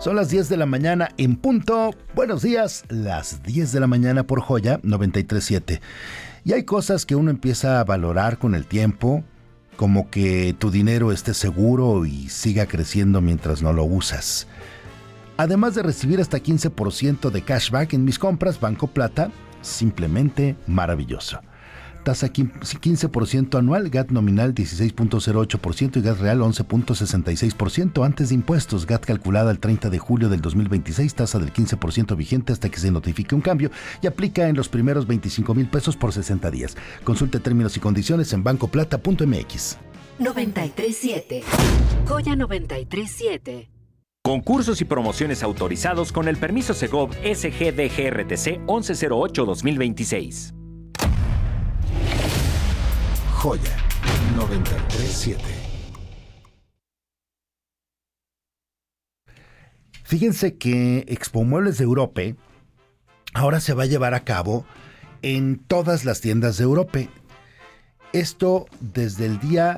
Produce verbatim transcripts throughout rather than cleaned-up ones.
Son las diez de la mañana en punto. Buenos días, las diez de la mañana por Joya noventa y tres punto siete. Y hay cosas que uno empieza a valorar con el tiempo, como que tu dinero esté seguro y siga creciendo mientras no lo usas. Además de recibir hasta quince por ciento de cashback en mis compras, Banco Plata, simplemente maravilloso. Tasa quince por ciento anual, G A T nominal dieciséis punto cero ocho por ciento y G A T real once punto sesenta y seis por ciento antes de impuestos. G A T calculada el treinta de julio del dos mil veintiséis, tasa del quince por ciento vigente hasta que se notifique un cambio y aplica en los primeros veinticinco mil pesos por sesenta días. Consulte términos y condiciones en banco plata punto m x. noventa y tres punto siete. Joya noventa y tres punto siete. Concursos y promociones autorizados con el permiso Segov S G D G R T C once cero ocho dos mil veintiséis. Joya noventa y tres punto siete. Fíjense que Expo Muebles de Europa ahora se va a llevar a cabo en todas las tiendas de Europa. Esto desde el día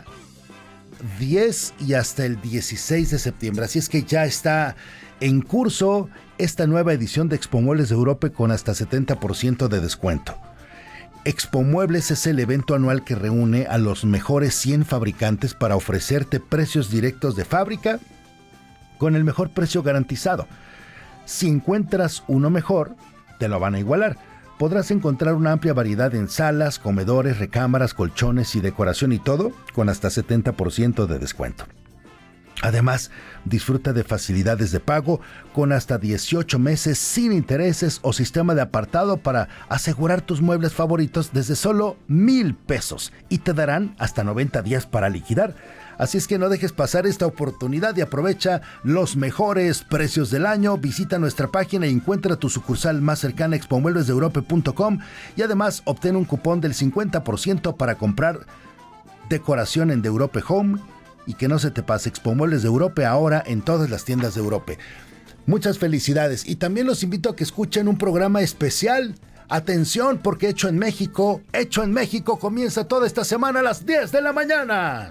diez y hasta el dieciséis de septiembre. Así es que ya está en curso esta nueva edición de Expo Muebles de Europa con hasta setenta por ciento de descuento. Expo Muebles es el evento anual que reúne a los mejores cien fabricantes para ofrecerte precios directos de fábrica con el mejor precio garantizado. Si encuentras uno mejor, te lo van a igualar. Podrás encontrar una amplia variedad en salas, comedores, recámaras, colchones y decoración y todo con hasta setenta por ciento de descuento. Además, disfruta de facilidades de pago con hasta dieciocho meses sin intereses o sistema de apartado para asegurar tus muebles favoritos desde solo mil pesos y te darán hasta noventa días para liquidar. Así es que no dejes pasar esta oportunidad y aprovecha los mejores precios del año. Visita nuestra página y encuentra tu sucursal más cercana expo muebles de europa punto com y además obtén un cupón del cincuenta por ciento para comprar decoración en The Europe Home. Y que no se te pase, Expo Muebles de Europa ahora en todas las tiendas de Europa. Muchas felicidades y también los invito a que escuchen un programa especial. Atención, porque Hecho en México, Hecho en México comienza toda esta semana a las diez de la mañana.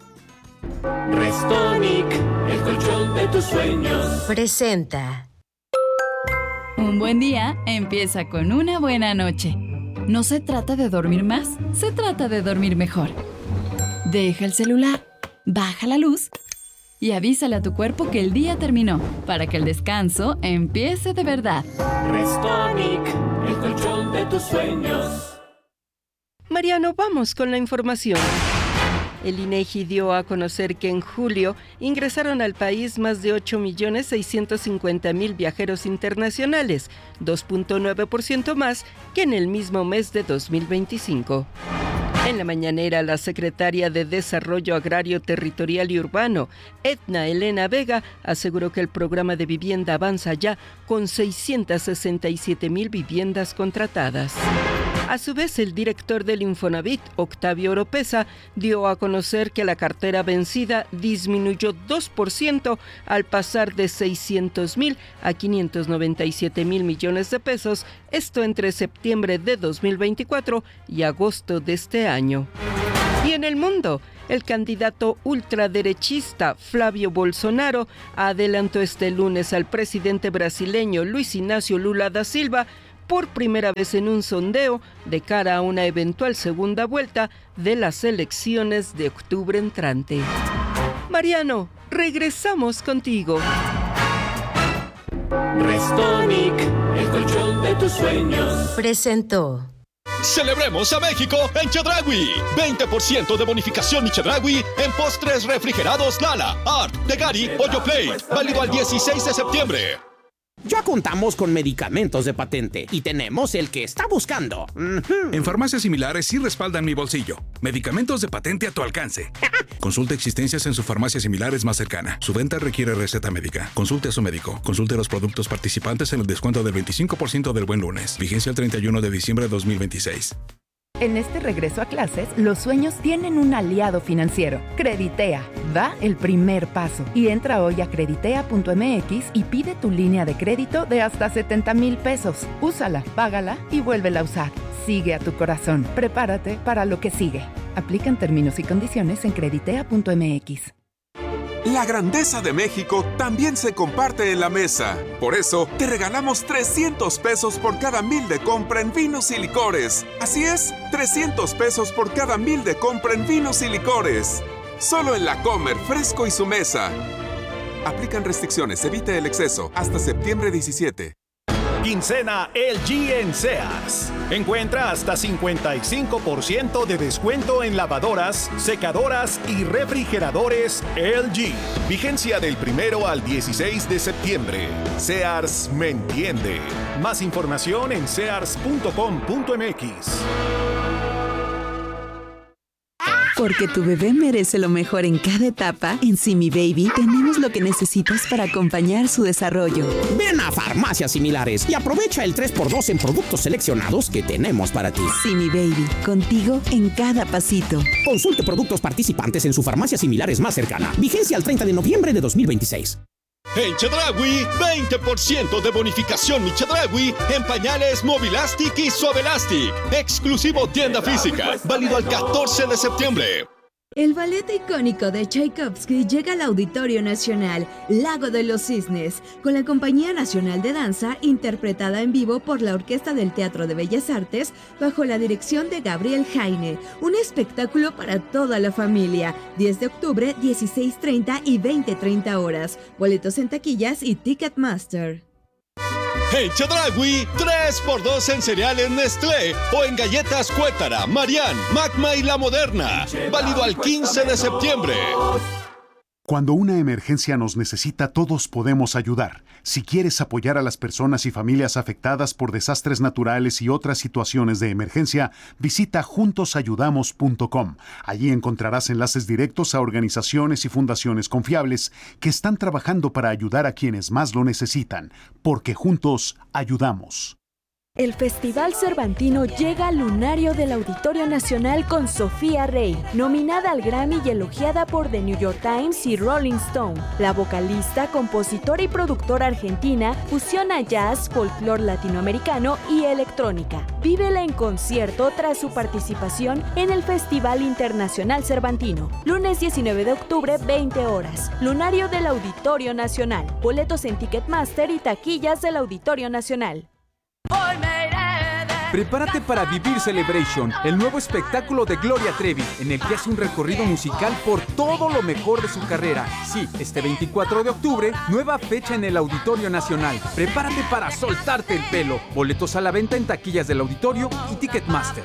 Restonic, el colchón de tus sueños. Presenta. Un buen día empieza con una buena noche. No se trata de dormir más, se trata de dormir mejor. Deja el celular. Baja la luz y avísale a tu cuerpo que el día terminó para que el descanso empiece de verdad. Restonic, el colchón de tus sueños. Mariano, vamos con la información. El INEGI dio a conocer que en julio ingresaron al país más de ocho millones seiscientos cincuenta mil viajeros internacionales, dos punto nueve por ciento más que en el mismo mes de dos mil veinticinco. En la mañanera, la secretaria de Desarrollo Agrario, Territorial y Urbano, Edna Elena Vega, aseguró que el programa de vivienda avanza ya con seiscientas sesenta y siete mil viviendas contratadas. A su vez, el director del Infonavit, Octavio Oropesa, dio a conocer que la cartera vencida disminuyó dos por ciento al pasar de seiscientos mil a quinientos noventa y siete mil millones de pesos, esto entre septiembre de dos mil veinticuatro y agosto de este año. Y en el mundo, el candidato ultraderechista Flavio Bolsonaro adelantó este lunes al presidente brasileño Luis Inácio Lula da Silva por primera vez en un sondeo de cara a una eventual segunda vuelta de las elecciones de octubre entrante. Mariano, regresamos contigo. Restonic, el colchón de tus sueños. Presentó. ¡Celebremos a México en Chedraui! veinte por ciento de bonificación y Chedraui en postres refrigerados Lala, Art, de Gary o Yoplait. Válido al dieciséis de septiembre. Ya contamos con medicamentos de patente y tenemos el que está buscando. Uh-huh. En farmacias similares sí respaldan mi bolsillo. Medicamentos de patente a tu alcance. Consulte existencias en su farmacia similares más cercana. Su venta requiere receta médica. Consulte a su médico. Consulte los productos participantes en el descuento del veinticinco por ciento del Buen Lunes. Vigencia el treinta y uno de diciembre de dos mil veintiséis. En este regreso a clases, los sueños tienen un aliado financiero. Creditea. Da el primer paso. Y entra hoy a creditea punto m x y pide tu línea de crédito de hasta setenta mil pesos. Úsala, págala y vuélvela a usar. Sigue a tu corazón. Prepárate para lo que sigue. Aplican términos y condiciones en creditea punto m x. La grandeza de México también se comparte en la mesa. Por eso, te regalamos trescientos pesos por cada mil de compra en vinos y licores. Así es, trescientos pesos por cada mil de compra en vinos y licores. Solo en La Comer, Fresco y Su Mesa. Aplican restricciones, evite el exceso. Hasta septiembre diecisiete. Quincena L G en Sears. Encuentra hasta cincuenta y cinco por ciento de descuento en lavadoras, secadoras y refrigeradores L G. Vigencia del primero al dieciséis de septiembre. Sears me entiende. Más información en sears punto com punto m x. Porque tu bebé merece lo mejor en cada etapa, en Simi Baby tenemos lo que necesitas para acompañar su desarrollo. Ven a Farmacias Similares y aprovecha el tres por dos en productos seleccionados que tenemos para ti. Simi Baby, contigo en cada pasito. Consulte productos participantes en su farmacia similares más cercana. Vigencia al treinta de noviembre de dos mil veintiséis. En Chedraui, veinte por ciento de bonificación mi Chedraui en pañales Movilastic y Suavelastic. Exclusivo tienda física. Válido al catorce de septiembre. El ballet icónico de Tchaikovsky llega al Auditorio Nacional, Lago de los Cisnes, con la Compañía Nacional de Danza, interpretada en vivo por la Orquesta del Teatro de Bellas Artes, bajo la dirección de Gabriel Jaine. Un espectáculo para toda la familia. diez de octubre, dieciséis treinta y veinte treinta horas. Boletos en taquillas y Ticketmaster. En Chedraui, tres por dos en cereales Nestlé o en galletas Cuétara, Marián, Magma y La Moderna. Válido al quince de septiembre. Cuando una emergencia nos necesita, todos podemos ayudar. Si quieres apoyar a las personas y familias afectadas por desastres naturales y otras situaciones de emergencia, visita juntos ayudamos punto com. Allí encontrarás enlaces directos a organizaciones y fundaciones confiables que están trabajando para ayudar a quienes más lo necesitan, porque juntos ayudamos. El Festival Cervantino llega al lunario del Auditorio Nacional con Sofía Rey, nominada al Grammy y elogiada por The New York Times y Rolling Stone. La vocalista, compositora y productora argentina fusiona jazz, folclore latinoamericano y electrónica. Vívela en concierto tras su participación en el Festival Internacional Cervantino. Lunes diecinueve de octubre, veinte horas. Lunario del Auditorio Nacional. Boletos en Ticketmaster y taquillas del Auditorio Nacional. Prepárate para vivir Celebration, el nuevo espectáculo de Gloria Trevi, en el que hace un recorrido musical por todo lo mejor de su carrera. Sí, este veinticuatro de octubre, nueva fecha en el Auditorio Nacional. Prepárate para soltarte el pelo. Boletos a la venta en taquillas del Auditorio y Ticketmaster.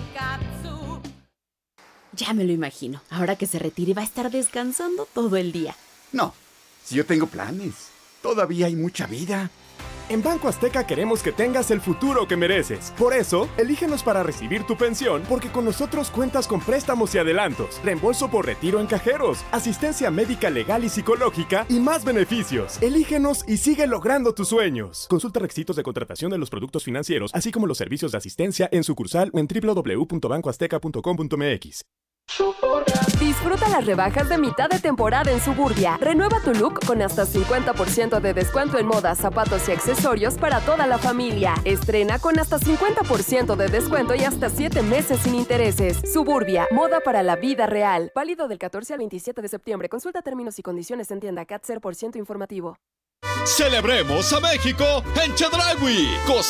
Ya me lo imagino. Ahora que se retire va a estar descansando todo el día. No, si yo tengo planes. Todavía hay mucha vida. En Banco Azteca queremos que tengas el futuro que mereces. Por eso, elígenos para recibir tu pensión, porque con nosotros cuentas con préstamos y adelantos, reembolso por retiro en cajeros, asistencia médica legal y psicológica y más beneficios. Elígenos y sigue logrando tus sueños. Consulta requisitos de contratación de los productos financieros, así como los servicios de asistencia en sucursal o en doble u doble u doble u punto banco azteca punto com punto m x. Disfruta las rebajas de mitad de temporada en Suburbia. Renueva tu look con hasta cincuenta por ciento de descuento en moda, zapatos y accesorios para toda la familia. Estrena con hasta cincuenta por ciento de descuento y hasta siete meses sin intereses. Suburbia, moda para la vida real. Válido del catorce al veintisiete de septiembre. Consulta términos y condiciones en tienda C A T cero por ciento informativo. Celebremos a México en Chedraui.